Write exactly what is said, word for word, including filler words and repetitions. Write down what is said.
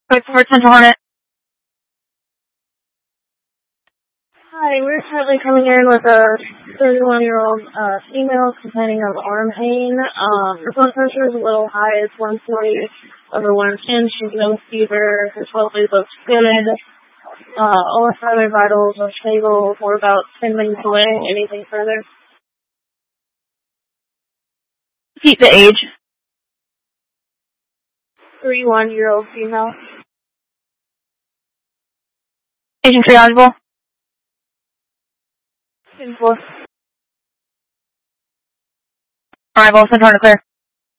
Quick for Central Hornet. Hi, we're currently coming in with a thirty-one-year-old uh, female complaining of arm pain. Um, her blood pressure is a little high. It's one forty over one ten. She's no fever. Her twelve lead looks good. Uh, all her other vitals are stable. We're about ten minutes away. Anything further? Repeat the age. thirty-one-year-old female. Patient triageable. Ten four. Arrival, Central Hornet clear.